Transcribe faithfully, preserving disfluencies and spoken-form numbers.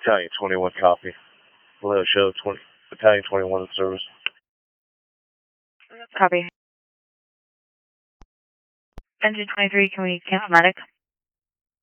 Battalion twenty-one, copy. Hello, show twenty, Battalion twenty-one in service. Copy. Engine twenty-three, can we count medic?